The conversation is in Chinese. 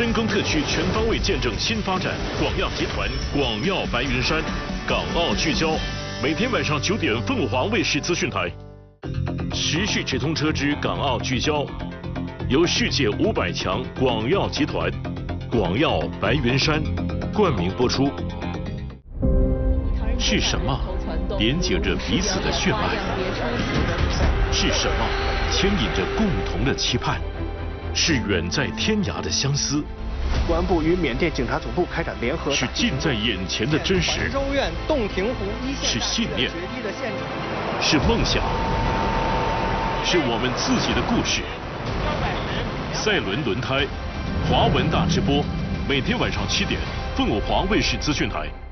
深耕特区全方位见证新发展，广药集团广药白云山，港澳聚焦，每天晚上9点，凤凰卫视资讯台。时事直通车之港澳聚焦，由世界500强广药集团、广药白云山冠名播出。是什么连接着彼此的血脉？是什么牵引着共同的期盼？是远在天涯的相思。 公安部与缅甸警察总部开展联合。 是近在眼前的真实。 州院洞庭湖一线。 是信念。是梦想。是我们自己的故事。赛轮轮胎，华文大直播，每天晚上7点，凤凰卫视资讯台。